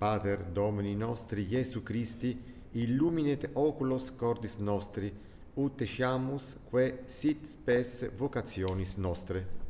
Pater Domini nostri Iesu Christi, illuminet oculos cordis nostri, ut etiamus quae sit spes vocationis nostre.